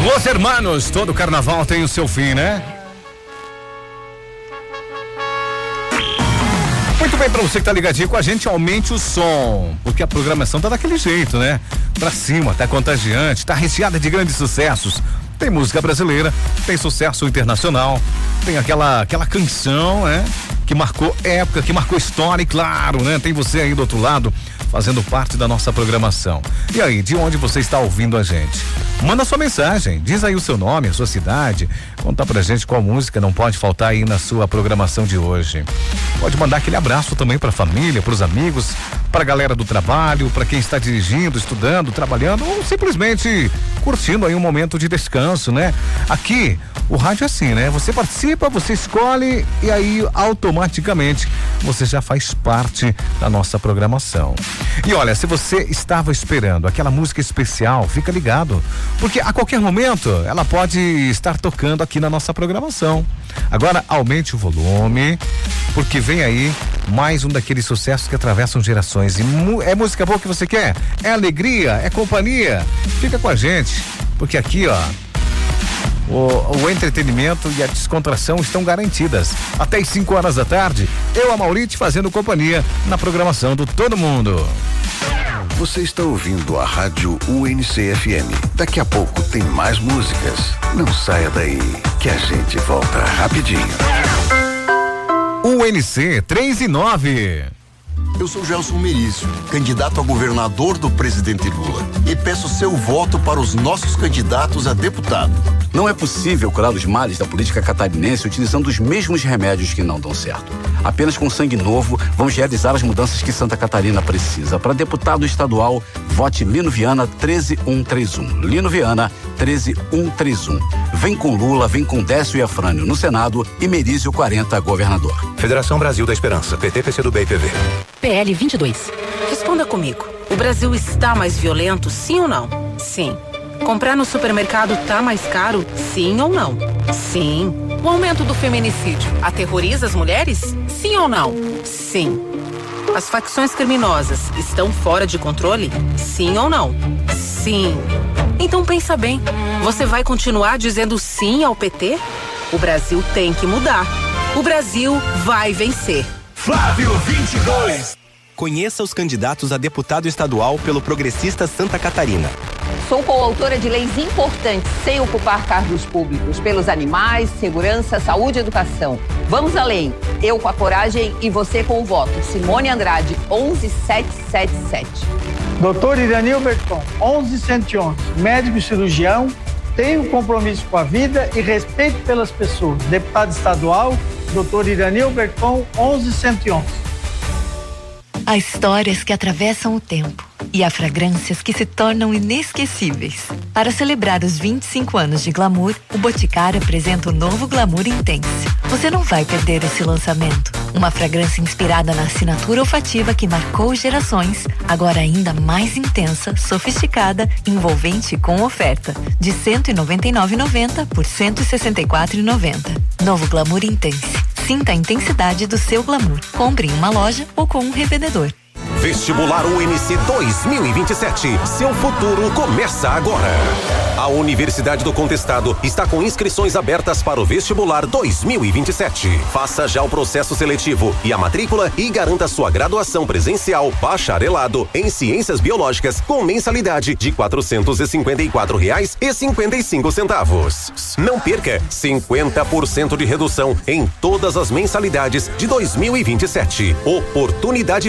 Los Hermanos, todo carnaval tem o seu fim, né? Muito bem, pra você que tá ligadinho com a gente, aumente o som, porque a programação tá daquele jeito, né? Pra cima, tá contagiante, tá recheada de grandes sucessos. Tem música brasileira, tem sucesso internacional, tem aquela canção, né? Que marcou época, que marcou história, e claro, né? Tem você aí do outro lado, fazendo parte da nossa programação. E aí, de onde você está ouvindo a gente? Manda sua mensagem, diz aí o seu nome, a sua cidade, conta pra gente qual música não pode faltar aí na sua programação de hoje. Pode mandar aquele abraço também pra família, pros amigos, pra galera do trabalho, pra quem está dirigindo, estudando, trabalhando ou simplesmente curtindo aí um momento de descanso, né? Aqui, o rádio é assim, né? Você participa, você escolhe e aí automaticamente você já faz parte da nossa programação. E olha, se você estava esperando aquela música especial, fica ligado, porque a qualquer momento ela pode estar tocando aqui na nossa programação. Agora aumente o volume, porque vem aí mais um daqueles sucessos que atravessam gerações. E é música boa que você quer? É alegria? É companhia? Fica com a gente, porque aqui, ó, o entretenimento e a descontração estão garantidas. Até às 5 horas da tarde, eu, a Maurite, fazendo companhia na programação do Todo Mundo. Você está ouvindo a rádio UNC-FM. Daqui a pouco tem mais músicas. Não saia daí, que a gente volta rapidinho. UNC 3 e 9. Eu sou Gelson Merício, candidato a governador do presidente Lula, e peço seu voto para os nossos candidatos a deputado. Não é possível curar os males da política catarinense utilizando os mesmos remédios que não dão certo. Apenas com sangue novo, vamos realizar as mudanças que Santa Catarina precisa. Para deputado estadual, vote Lino Viana 13131. Lino Viana 13131. Vem com Lula, vem com Décio e Afrânio no Senado e Merício 40 governador. Federação Brasil da Esperança, PT, PCdoB e PV. PL 22. Responda comigo. O Brasil está mais violento, sim ou não? Sim. Comprar no supermercado tá mais caro, sim ou não? Sim. O aumento do feminicídio aterroriza as mulheres? Sim ou não? Sim. As facções criminosas estão fora de controle? Sim ou não? Sim. Então pensa bem, você vai continuar dizendo sim ao PT? O Brasil tem que mudar. O Brasil vai vencer. Flávio 22. Conheça os candidatos a deputado estadual pelo Progressista Santa Catarina. Sou coautora de leis importantes sem ocupar cargos públicos, pelos animais, segurança, saúde e educação. Vamos além. Eu com a coragem e você com o voto. Simone Andrade, 11777. Doutor Iranil Berton, 11111. Médico e cirurgião, tenho compromisso com a vida e respeito pelas pessoas. Deputado estadual, doutor Iranil Berton, 11111. Há histórias que atravessam o tempo e há fragrâncias que se tornam inesquecíveis. Para celebrar os 25 anos de Glamour, o Boticário apresenta o novo Glamour Intense. Você não vai perder esse lançamento. Uma fragrância inspirada na assinatura olfativa que marcou gerações, agora ainda mais intensa, sofisticada, envolvente e com oferta de R$ 199,90 por R$ 164,90. Novo Glamour Intense. Sinta a intensidade do seu glamour. Compre em uma loja ou com um revendedor. Vestibular UNC 2027. Seu futuro começa agora. A Universidade do Contestado está com inscrições abertas para o Vestibular 2027. Faça já o processo seletivo e a matrícula e garanta sua graduação presencial bacharelado em Ciências Biológicas com mensalidade de R$ 454,55. Não perca 50% de redução em todas as mensalidades de 2027. Oportunidade